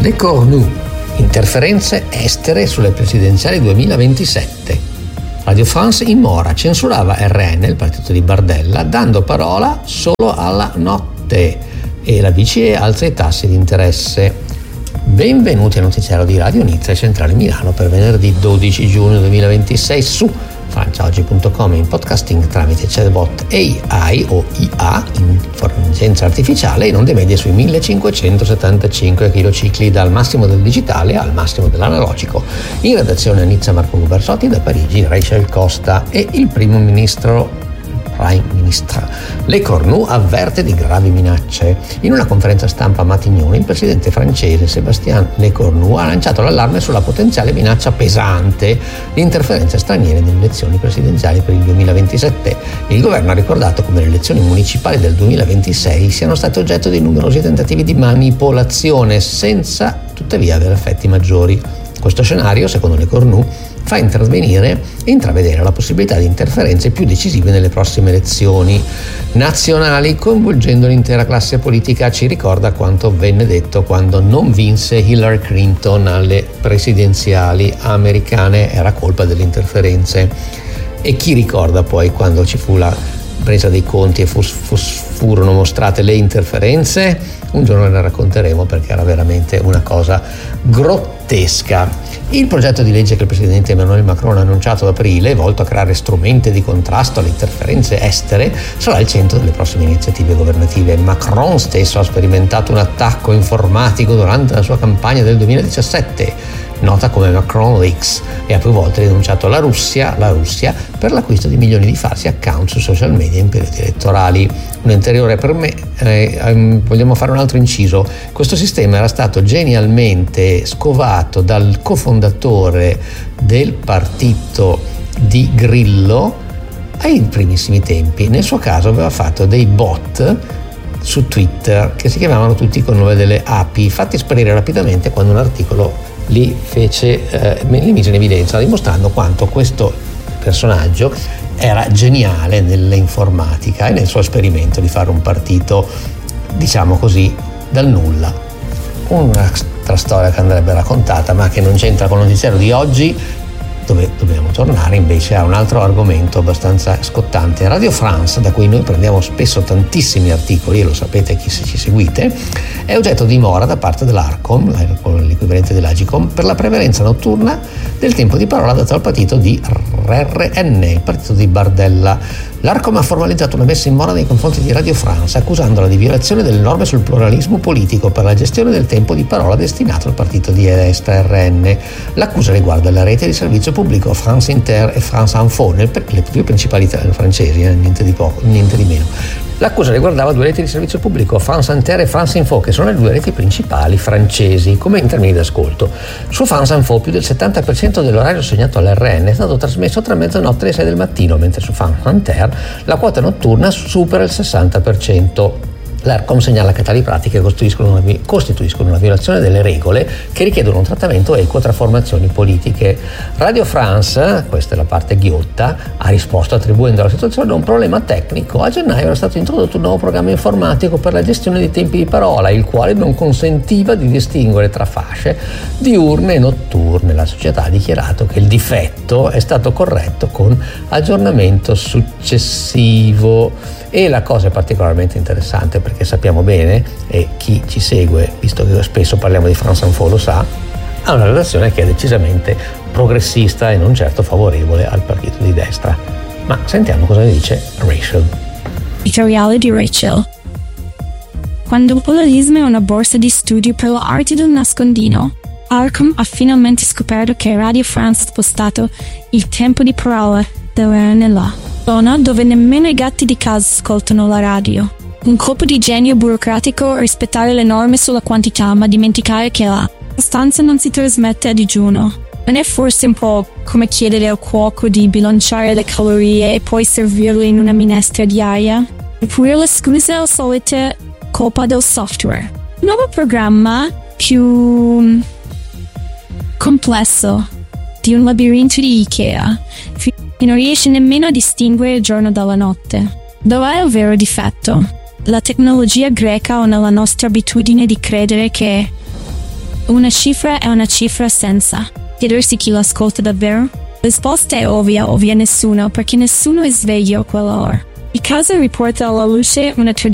Le Cornu, interferenze estere sulle presidenziali 2027. Radio France in mora, censurava RN, il partito di Bardella, dando parola solo alla notte, e la BCE alza i tassi di interesse. Benvenuti al notiziario di Radio Nizza e Centrale Milano per venerdì 12 giugno 2026 su franciaoggi.com, in podcasting tramite chatbot AI o IA, intelligenza artificiale, in onde medie sui 1575 kHz dal massimo del digitale al massimo dell'analogico. In redazione a Nizza Marco Guberzotti, da Parigi Rachel Costa e il primo ministro Prime Minister. Le Cornu avverte di gravi minacce. In una conferenza stampa a Matignon, il presidente francese Sébastien Lecornu ha lanciato l'allarme sulla potenziale minaccia pesante di interferenze straniere nelle elezioni presidenziali per il 2027. Il governo ha ricordato come le elezioni municipali del 2026 siano state oggetto di numerosi tentativi di manipolazione, senza tuttavia avere effetti maggiori. Questo scenario, secondo Lecornu, fa intervenire e intravedere la possibilità di interferenze più decisive nelle prossime elezioni nazionali, coinvolgendo l'intera classe politica. Ci ricorda quanto venne detto quando non vinse Hillary Clinton alle presidenziali americane, era colpa delle interferenze. E chi ricorda poi quando ci fu la presa dei conti e furono mostrate le interferenze? Un giorno ne racconteremo, perché era veramente una cosa grottesca. Il progetto di legge che il presidente Emmanuel Macron ha annunciato ad aprile, volto a creare strumenti di contrasto alle interferenze estere, sarà al centro delle prossime iniziative governative. Macron stesso ha sperimentato un attacco informatico durante la sua campagna del 2017, nota come Macron Leaks, e ha più volte denunciato la Russia per l'acquisto di milioni di falsi account su social media in periodi elettorali. Un interiore per me, vogliamo fare un altro inciso. Questo sistema era stato genialmente scovato dal cofondatore del partito di Grillo ai primissimi tempi. Nel suo caso aveva fatto dei bot su Twitter che si chiamavano tutti con il nome delle api, fatti sparire rapidamente quando un articolo li mise in evidenza, dimostrando quanto questo personaggio era geniale nell'informatica e nel suo esperimento di fare un partito, diciamo così, dal nulla. Un'altra storia che andrebbe raccontata, ma che non c'entra con il notiziario di oggi, dove dobbiamo tornare invece a un altro argomento abbastanza scottante. Radio France, da cui noi prendiamo spesso tantissimi articoli, e lo sapete chi ci seguite, è oggetto di mora da parte dell'Arcom, l'equivalente dell'Agicom, per la prevalenza notturna del tempo di parola dato al partito di RN, il partito di Bardella. L'Arcom ha formalizzato una messa in mora nei confronti di Radio France, accusandola di violazione delle norme sul pluralismo politico per la gestione del tempo di parola destinato al partito di destra RN. L'accusa riguarda la rete di servizio pubblico France Inter e France Info, le due principali francesi, niente di meno. L'accusa riguardava due reti di servizio pubblico, France Inter e France Info, che sono le due reti principali francesi come in termini di ascolto. Su France Info più del 70% dell'orario assegnato all'RN è stato trasmesso tra mezzanotte e 6 del mattino, mentre su France Inter la quota notturna supera il 60%. L'Arcom segnala che tali pratiche costituiscono una violazione delle regole che richiedono un trattamento equo tra formazioni politiche. Radio France, questa è la parte ghiotta, ha risposto attribuendo alla situazione un problema tecnico. A gennaio era stato introdotto un nuovo programma informatico per la gestione dei tempi di parola, il quale non consentiva di distinguere tra fasce diurne e notturne. La società ha dichiarato che il difetto è stato corretto con aggiornamento successivo. E la cosa è particolarmente interessante, perché sappiamo bene, e chi ci segue, visto che spesso parliamo di France Info lo sa, ha una redazione che è decisamente progressista e non certo favorevole al partito di destra. Ma sentiamo cosa ne dice Rachel. Editoriale di Rachel. Quando il pluralismo è una borsa di studio per l'arte del nascondino, Arcom ha finalmente scoperto che Radio France ha spostato il tempo di parola dell'RN zona dove nemmeno i gatti di casa ascoltano la radio. Un colpo di genio burocratico rispettare le norme sulla quantità, ma dimenticare che la sostanza non si trasmette a digiuno. Non è forse un po' come chiedere al cuoco di bilanciare le calorie e poi servirle in una minestra diaria? Eppure la scusa è la solita colpa del software. Un nuovo programma più complesso di un labirinto di Ikea e non riesce nemmeno a distinguere il giorno dalla notte. Dov'è il vero difetto? La tecnologia greca o nella nostra abitudine di credere che Una cifra è una cifra senza chiedersi chi lo ascolta davvero? Risposta è ovvia nessuno, perché nessuno è sveglio a quell'ora. Il caso riporta alla luce una tradizione